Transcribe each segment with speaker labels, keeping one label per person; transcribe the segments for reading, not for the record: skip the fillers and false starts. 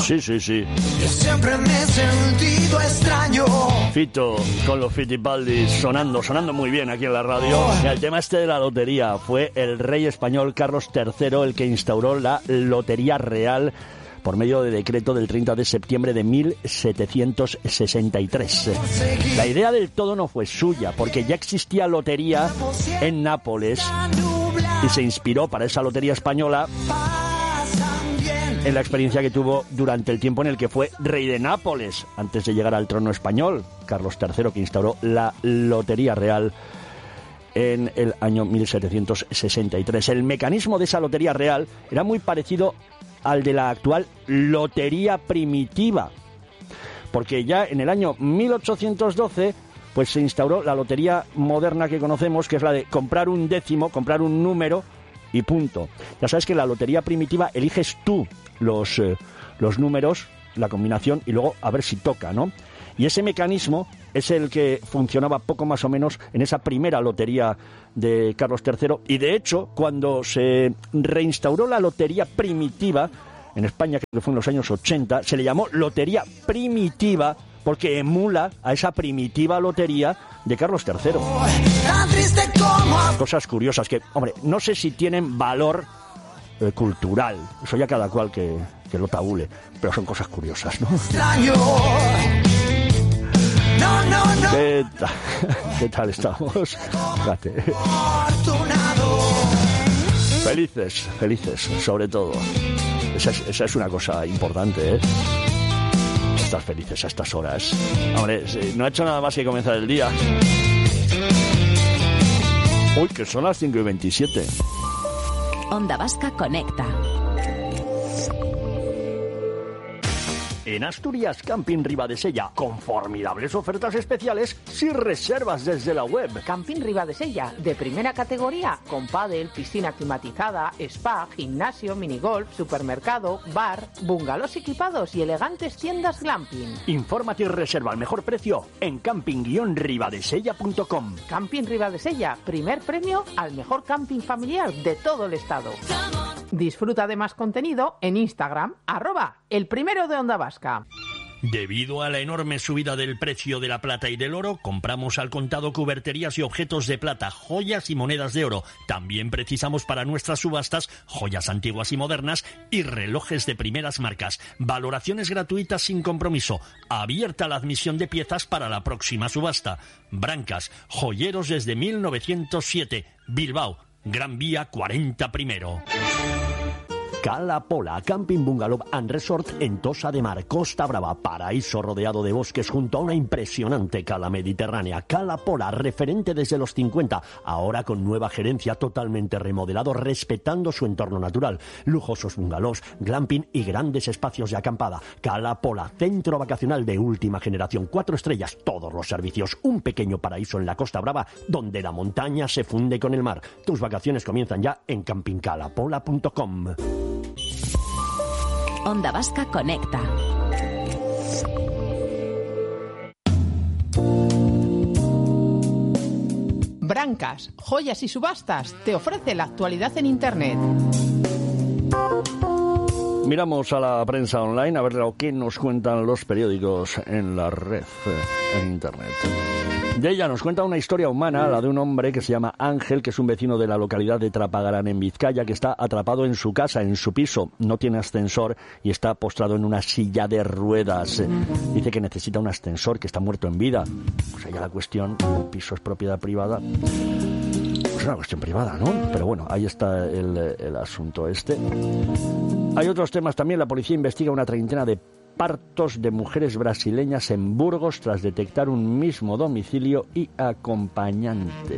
Speaker 1: Sí.
Speaker 2: Yo siempre me he sentido extraño.
Speaker 1: Fito con los Fitipaldis sonando muy bien aquí en la radio. El tema este de la lotería fue el rey español Carlos III el que instauró la Lotería Real por medio de decreto del 30 de septiembre de 1763. La idea del todo no fue suya, porque ya existía lotería en Nápoles y se inspiró para esa lotería española en la experiencia que tuvo durante el tiempo en el que fue rey de Nápoles, antes de llegar al trono español, Carlos III, que instauró la Lotería Real en el año 1763. El mecanismo de esa Lotería Real era muy parecido al de la actual lotería primitiva, porque ya en el año 1812 pues se instauró la lotería moderna que conocemos, que es la de comprar un décimo, comprar un número y punto. Ya sabes que en la lotería primitiva eliges tú los números, la combinación, y luego a ver si toca, ¿no? Y ese mecanismo es el que funcionaba poco más o menos en esa primera lotería de Carlos III. Y de hecho, cuando se reinstauró la lotería primitiva en España, creo que fue en los años 80, se le llamó lotería primitiva porque emula a esa primitiva lotería de Carlos III. Cosas curiosas que, hombre, no sé si tienen valor cultural. Eso ya cada cual que lo tabule. Pero son cosas curiosas, ¿no? ¿Qué tal estamos? Fíjate. Felices, sobre todo. Esa es una cosa importante, ¿eh? Estar felices a estas horas. Hombre, no ha hecho nada más que comenzar el día. Uy, que son las 5:27.
Speaker 3: Onda Vasca conecta.
Speaker 1: En Asturias, Camping Ribadesella, con formidables ofertas especiales si reservas desde la web.
Speaker 4: Camping Ribadesella, de primera categoría, con pádel, piscina climatizada, spa, gimnasio, minigolf, supermercado, bar, bungalows equipados y elegantes tiendas glamping.
Speaker 1: Infórmate y reserva al mejor precio en camping-ribadesella.com.
Speaker 4: Camping Ribadesella, primer premio al mejor camping familiar de todo el estado. Disfruta de más contenido en Instagram, @elprimero de Onda Vasca.
Speaker 5: Debido a la enorme subida del precio de la plata y del oro, compramos al contado cuberterías y objetos de plata, joyas y monedas de oro. También precisamos para nuestras subastas joyas antiguas y modernas y relojes de primeras marcas. Valoraciones gratuitas sin compromiso. Abierta la admisión de piezas para la próxima subasta. Brancas, joyeros desde 1907. Bilbao, Gran Vía 40 primero.
Speaker 1: Cala Pola, Camping Bungalow and Resort en Tossa de Mar, Costa Brava, paraíso rodeado de bosques junto a una impresionante cala mediterránea. Cala Pola, referente desde los 50, ahora con nueva gerencia, totalmente remodelado, respetando su entorno natural. Lujosos bungalows, glamping y grandes espacios de acampada. Cala Pola, centro vacacional de última generación, 4 estrellas, todos los servicios. Un pequeño paraíso en la Costa Brava, donde la montaña se funde con el mar. Tus vacaciones comienzan ya en campingcalapola.com.
Speaker 3: Onda Vasca conecta.
Speaker 4: Brancas, joyas y subastas te ofrece la actualidad en Internet.
Speaker 1: Miramos a la prensa online a ver lo que nos cuentan los periódicos en la red, en Internet. De ella nos cuenta una historia humana, la de un hombre que se llama Ángel, que es un vecino de la localidad de Trapagarán, en Vizcaya, que está atrapado en su casa, en su piso. No tiene ascensor y está postrado en una silla de ruedas. Dice que necesita un ascensor, que está muerto en vida. Pues allá la cuestión, el piso es propiedad privada. Es una cuestión privada, ¿no? Pero bueno, ahí está el asunto este. Hay otros temas también. La policía investiga una treintena de partos de mujeres brasileñas en Burgos tras detectar un mismo domicilio y acompañante.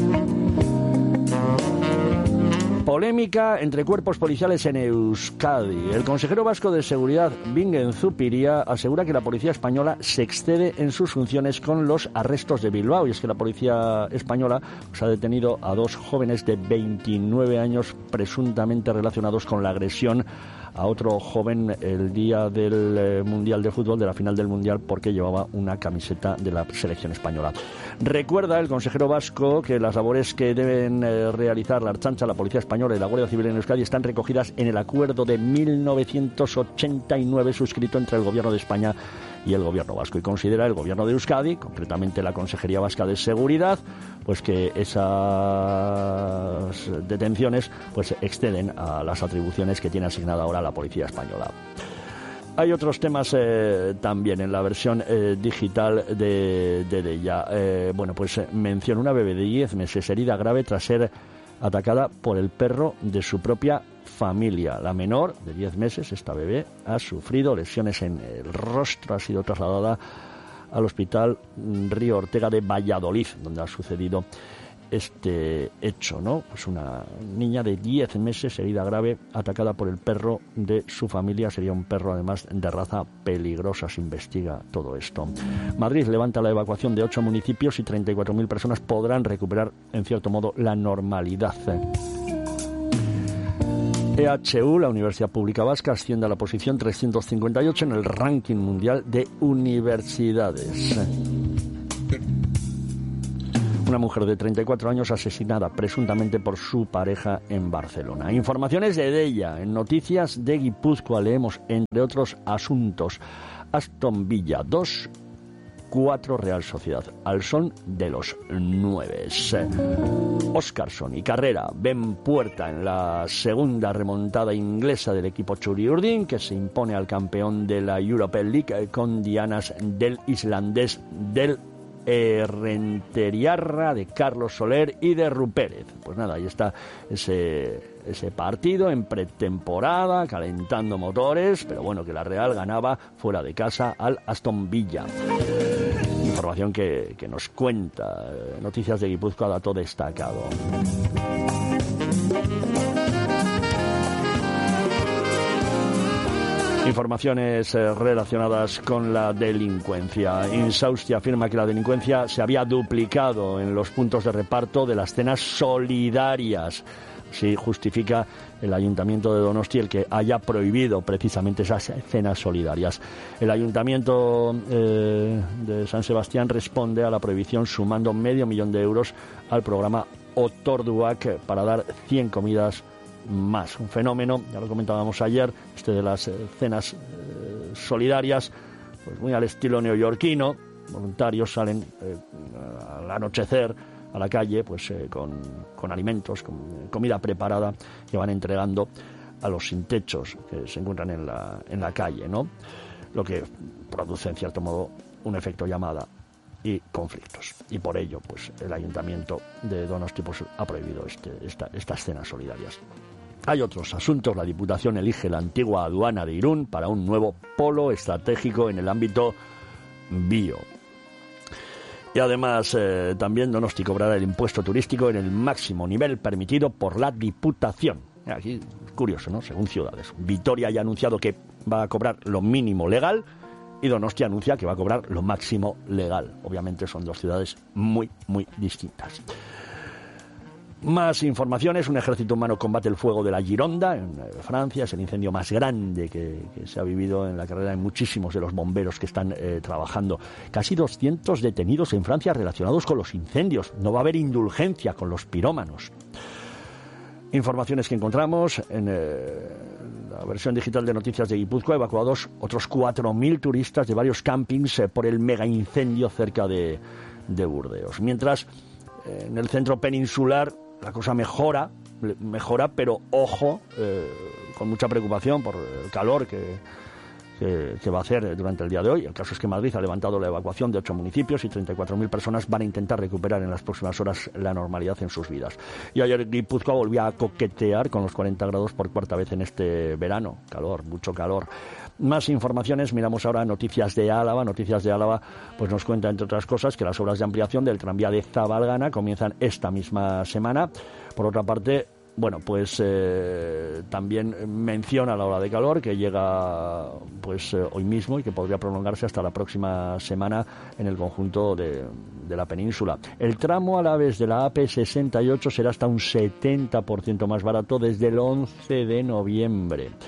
Speaker 1: Polémica entre cuerpos policiales en Euskadi. El consejero vasco de Seguridad, Bingen Zupiria, asegura que la policía española se excede en sus funciones con los arrestos de Bilbao. Y es que la policía española ha detenido a 2 jóvenes de 29 años presuntamente relacionados con la agresión a otro joven el día del Mundial de Fútbol, de la final del Mundial, porque llevaba una camiseta de la selección española. Recuerda el consejero vasco que las labores que deben realizar la Ertzaintza, la Policía Española y la Guardia Civil en Euskadi están recogidas en el acuerdo de 1989 suscrito entre el Gobierno de España y el Gobierno vasco, y considera el Gobierno de Euskadi, concretamente la Consejería Vasca de Seguridad, pues que esas detenciones pues exceden a las atribuciones que tiene asignada ahora la Policía Española. Hay otros temas también en la versión digital de ella. Bueno, pues menciona una bebé de 10 meses herida grave tras ser atacada por el perro de su propia familia. La menor, de 10 meses, esta bebé, ha sufrido lesiones en el rostro, ha sido trasladada al Hospital Río Ortega de Valladolid, donde ha sucedido este hecho, ¿no? Pues una niña de 10 meses, herida grave, atacada por el perro de su familia. Sería un perro, además, de raza peligrosa. Se investiga todo esto. Madrid levanta la evacuación de 8 municipios y 34.000 personas podrán recuperar, en cierto modo, la normalidad. EHU, la Universidad Pública Vasca, asciende a la posición 358 en el ranking mundial de universidades. Una mujer de 34 años asesinada presuntamente por su pareja en Barcelona. Informaciones de Deia. En Noticias de Guipúzcoa leemos, entre otros asuntos, Aston Villa 2, 4 Real Sociedad, al son de los 9. Óscarson y Carrera ven puerta en la segunda remontada inglesa del equipo Churiurdin, que se impone al campeón de la Europa League con dianas del islandés del Renteriarra, de Carlos Soler y de Rupérez. Pues nada, ahí está ese partido en pretemporada, calentando motores, pero bueno, que la Real ganaba fuera de casa al Aston Villa. Información que nos cuenta Noticias de Guipúzcoa, dato destacado. Informaciones relacionadas con la delincuencia. Insausti afirma que la delincuencia se había duplicado en los puntos de reparto de las cenas solidarias. Sí, justifica el Ayuntamiento de Donosti el que haya prohibido precisamente esas cenas solidarias. El Ayuntamiento de San Sebastián responde a la prohibición sumando 500.000 euros al programa Otorduak para dar 100 comidas más. Un fenómeno, ya lo comentábamos ayer, de las cenas solidarias, pues muy al estilo neoyorquino. Voluntarios salen al anochecer a la calle, pues con alimentos, con comida preparada que van entregando a los sin techos que se encuentran en la calle, ¿no? Lo que produce, en cierto modo, un efecto llamada y conflictos. Y por ello, pues el Ayuntamiento de Donosti pues, ha prohibido estas cenas solidarias. Hay otros asuntos. La Diputación elige la antigua aduana de Irún para un nuevo polo estratégico en el ámbito bio. Y además también Donosti cobrará el impuesto turístico en el máximo nivel permitido por la Diputación. Aquí curioso, ¿no? Según ciudades. Vitoria ya ha anunciado que va a cobrar lo mínimo legal y Donosti anuncia que va a cobrar lo máximo legal. Obviamente son dos ciudades muy, muy distintas. Más informaciones. Un ejército humano combate el fuego de la Gironda en Francia. Es el incendio más grande que se ha vivido en la carrera de muchísimos de los bomberos que están trabajando. Casi 200 detenidos en Francia relacionados con los incendios. No va a haber indulgencia con los pirómanos. Informaciones que encontramos en la versión digital de Noticias de Guipúzcoa. Evacuados otros 4.000 turistas de varios campings por el mega incendio cerca de Burdeos. Mientras, en el centro peninsular la cosa mejora, pero ojo, con mucha preocupación por el calor que va a hacer durante el día de hoy. El caso es que Madrid ha levantado la evacuación de 8 municipios y 34.000 personas van a intentar recuperar en las próximas horas la normalidad en sus vidas. Y ayer Guipúzcoa volvía a coquetear con los 40 grados por cuarta vez en este verano. Calor, mucho calor. Más informaciones, miramos ahora Noticias de Álava. Noticias de Álava pues nos cuenta, entre otras cosas, que las obras de ampliación del tranvía de Zabalgana comienzan esta misma semana. Por otra parte, bueno, pues también menciona la ola de calor que llega pues hoy mismo y que podría prolongarse hasta la próxima semana en el conjunto de la península. El tramo Alavés de la AP68 será hasta un 70% más barato desde el 11 de noviembre.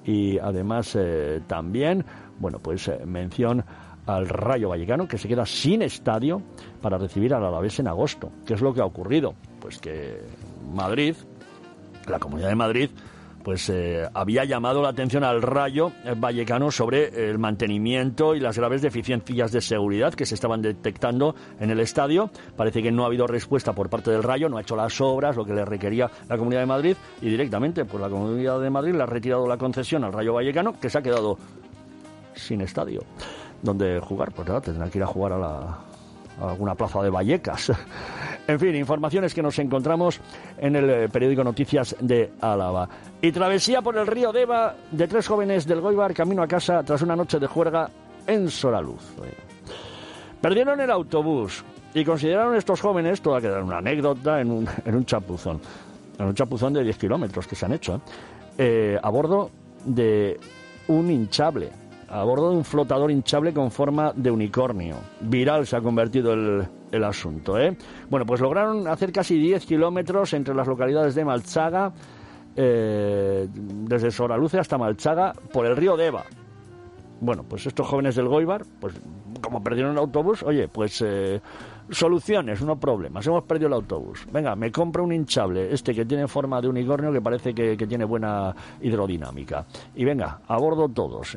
Speaker 1: y además también, bueno, pues mención al Rayo Vallecano, que se queda sin estadio para recibir al Alavés en agosto. ¿Qué es lo que ha ocurrido? Pues que Madrid, la Comunidad de Madrid, pues había llamado la atención al Rayo Vallecano sobre el mantenimiento y las graves deficiencias de seguridad que se estaban detectando en el estadio. Parece que no ha habido respuesta por parte del Rayo, no ha hecho las obras, lo que le requería la Comunidad de Madrid, y directamente pues la Comunidad de Madrid le ha retirado la concesión al Rayo Vallecano, que se ha quedado sin estadio donde jugar. Pues nada, tendrá que ir a jugar a alguna plaza de Vallecas. En fin, informaciones que nos encontramos en el periódico Noticias de Álava. Y travesía por el río Deva de 3 jóvenes del Goibar camino a casa tras una noche de juerga en Soraluz. Perdieron el autobús y consideraron estos jóvenes, toda quedar una anécdota, en un chapuzón. En un chapuzón de 10 kilómetros que se han hecho, a bordo de un hinchable. A bordo de un flotador hinchable con forma de unicornio. Viral se ha convertido el asunto, Bueno, pues lograron hacer casi 10 kilómetros entre las localidades de Malchaga, desde Soraluce hasta Malchaga, por el río Deva. Bueno, pues estos jóvenes del Goibar, pues como perdieron el autobús, oye, pues soluciones, no problemas. Hemos perdido el autobús. Venga, me compro un hinchable, que tiene forma de unicornio, que parece que tiene buena hidrodinámica. Y venga, a bordo todos.